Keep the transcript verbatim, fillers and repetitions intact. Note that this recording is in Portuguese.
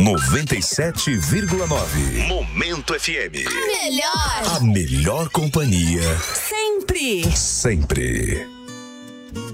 noventa e sete vírgula nove. Momento F M. A melhor. A melhor companhia. Sempre. Sempre.